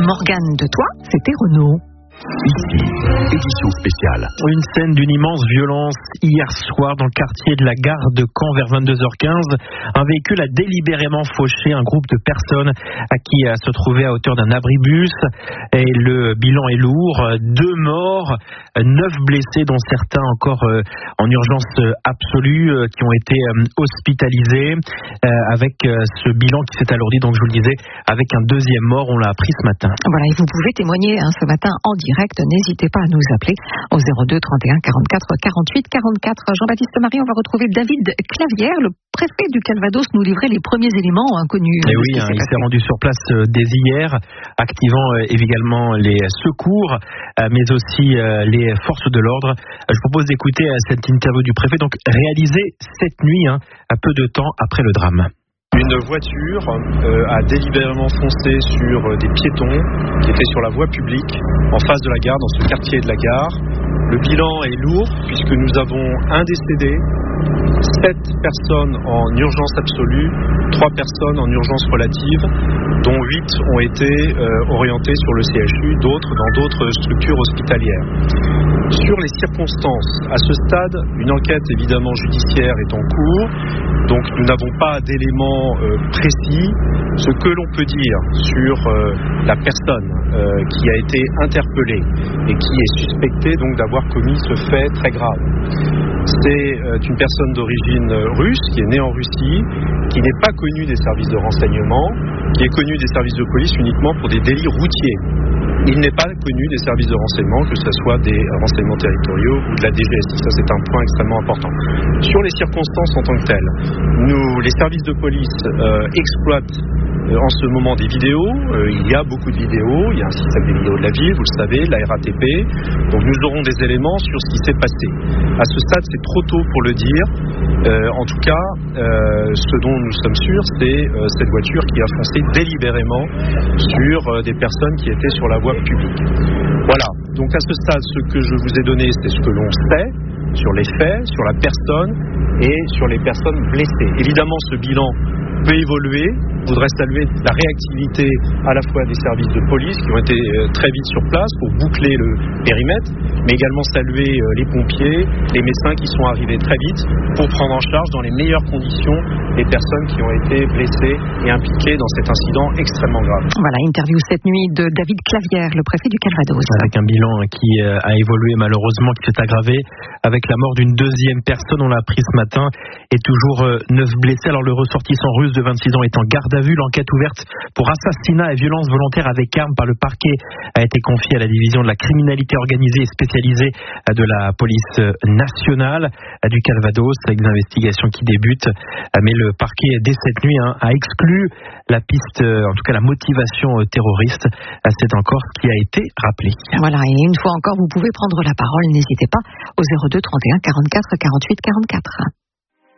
Morgane de Toi, c'était Renaud. Ici, édition spéciale. Une scène d'une immense violence hier soir dans le quartier de la gare de Caen vers 22h15. Un véhicule a délibérément fauché un groupe de personnes à qui se trouvait à hauteur d'un abribus. Et le bilan est lourd. 2 morts, 9 blessés, dont certains encore en urgence absolue, qui ont été hospitalisés. Avec ce bilan qui s'est alourdi, donc je vous le disais, avec un 2e mort, on l'a appris ce matin. Voilà, et vous pouvez témoigner ce matin en direct. N'hésitez pas à nous appeler au 02 31 44 48 44. Jean-Baptiste Marie, on va retrouver David Clavière, le préfet du Calvados, nous livrer les premiers éléments inconnus. Et oui, il s'est rendu sur place dès hier, activant également les secours, mais aussi les forces de l'ordre. Je vous propose d'écouter cette interview du préfet, donc réalisée cette nuit, à peu de temps après le drame. Une voiture a délibérément foncé sur des piétons qui étaient sur la voie publique en face de la gare, dans ce quartier de la gare. Le bilan est lourd puisque nous avons un décédé, 7 personnes en urgence absolue, 3 personnes en urgence relative, dont 8 ont été orientées sur le CHU, d'autres dans d'autres structures hospitalières. Sur les circonstances, à ce stade, une enquête évidemment judiciaire est en cours, donc nous n'avons pas d'éléments précis. Ce que l'on peut dire sur la personne qui a été interpellée et qui est suspectée donc d'avoir commis ce fait très grave, c'est une personne d'origine russe qui est née en Russie, qui n'est pas connue des services de renseignement, qui est connue des services de police uniquement pour des délits routiers. Il n'est pas connu des services de renseignement, que ce soit des renseignements territoriaux ou de la DGSI. Ça, c'est un point extrêmement important. Sur les circonstances en tant que telles, les services de police exploitent en ce moment des vidéos. Il y a beaucoup de vidéos. Il y a un système des vidéos de la ville, vous le savez, la RATP. Donc nous aurons des éléments sur ce qui s'est passé. À ce stade, c'est trop tôt pour le dire. En tout cas, ce dont nous sommes sûrs, c'est cette voiture qui a foncé délibérément sur des personnes qui étaient sur la voie publique. Voilà. Donc à ce stade, ce que je vous ai donné, c'est ce que l'on sait sur les faits, sur la personne et sur les personnes blessées. Évidemment, ce bilan peut évoluer. Je voudrais saluer la réactivité à la fois des services de police qui ont été très vite sur place pour boucler le périmètre, mais également saluer les pompiers, les médecins qui sont arrivés très vite pour prendre en charge dans les meilleures conditions les personnes qui ont été blessées et impliquées dans cet incident extrêmement grave. Voilà, interview cette nuit de David Clavière, le préfet du Calvados. Avec un bilan qui a évolué malheureusement, qui s'est aggravé avec la mort d'une 2e personne, on l'a appris ce matin, et toujours 9 blessés. Alors le ressortissant russe de 26 ans est en garde à vue. L'enquête ouverte pour assassinat et violence volontaire avec arme par le parquet a été confiée à la division de la criminalité organisée et spécialisée de la police nationale du Calvados, avec des investigations qui débutent. Mais le parquet, dès cette nuit, a exclu la piste, en tout cas la motivation terroriste. C'est encore ce qui a été rappelé. Voilà, et une fois encore, vous pouvez prendre la parole. N'hésitez pas au 02 31 44 48 44.